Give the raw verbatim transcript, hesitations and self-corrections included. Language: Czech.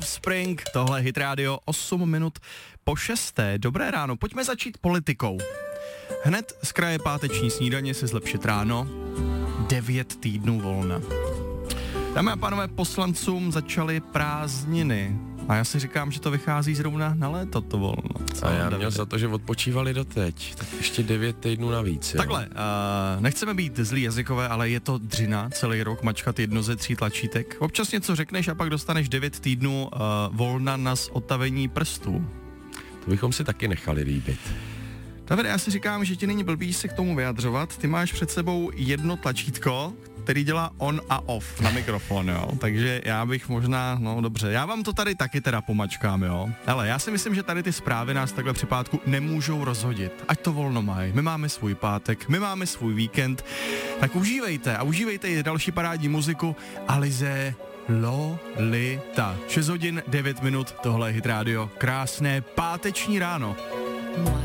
Offspring, tohle Hit Radio, osm minut po šesté. Dobré ráno, pojďme začít politikou. Hned z kraje páteční snídaně se zlepšit ráno, devět týdnů volna. Dámy a pánové, poslancům začaly prázdniny. A já si říkám, že to vychází zrovna na léto to volno. Co, a já měl za to, že odpočívali doteď. Tak ještě devět týdnů navíc. Jo? Takhle, uh, nechceme být zlý jazykové, ale je to dřina celý rok mačkat jedno ze tří tlačítek. Občas něco řekneš a pak dostaneš devět týdnů uh, volna na zotavení prstů. To bychom si taky nechali líbit. Davide, já si říkám, že ti není blbý se k tomu vyjadřovat. Ty máš před sebou jedno tlačítko, který dělá on a off na mikrofon, jo. Takže já bych možná, no dobře, já vám to tady taky teda pomačkám, jo. Ale já si myslím, že tady ty zprávy nás takhle při pátku nemůžou rozhodit. Ať to volno mají. My máme svůj pátek, my máme svůj víkend. Tak užívejte a užívejte i další parádní muziku Alize Lolita. šest hodin, devět minut, tohle je Hit Radio. Krásné páteční ráno.